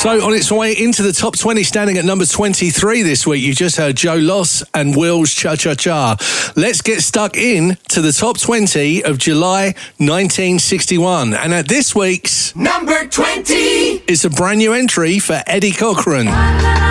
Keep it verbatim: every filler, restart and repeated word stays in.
So on its way into the top twenty, standing at number twenty-three this week, you just heard Joe Loss and Will's Cha Cha Cha. Let's get stuck in to the top twenty of July nineteen sixty-one. And at this week's number twenty, it's a brand new entry for Eddie Cochran.